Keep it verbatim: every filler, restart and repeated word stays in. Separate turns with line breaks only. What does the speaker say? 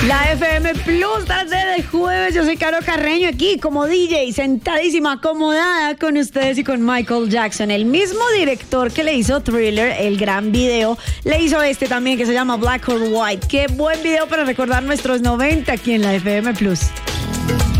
La F M Plus, tarde de jueves. Yo soy Caro Carreño, aquí como D J, sentadísima, acomodada con ustedes y con Michael Jackson. El mismo director que le hizo Thriller, el gran video, le hizo este también que se llama Black or White. Qué buen video para recordar nuestros noventa aquí en la F M Plus.